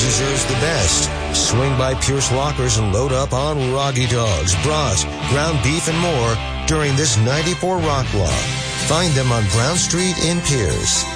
deserves the best. Swing by Pierce Lockers and load up on Roggy Dogs, brats, ground beef, and more during this 94 Rock Block. Find them on Brown Street in Pierce.